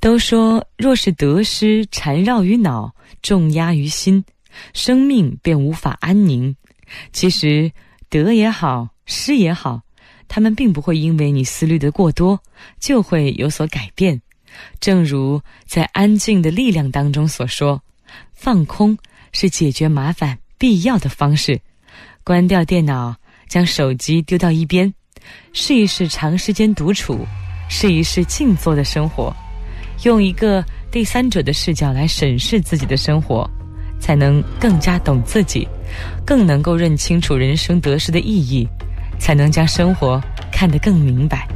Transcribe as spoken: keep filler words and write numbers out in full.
都说若是得失缠绕于脑，重压于心，生命便无法安宁。其实得也好，失也好，他们并不会因为你思虑的过多就会有所改变。正如在《安静的力量》当中所说，放空是解决麻烦必要的方式。关掉电脑，将手机丢到一边，试一试长时间独处，试一试静坐的生活，用一个第三者的视角来审视自己的生活，才能更加懂自己，更能够认清楚人生得失的意义，才能将生活看得更明白。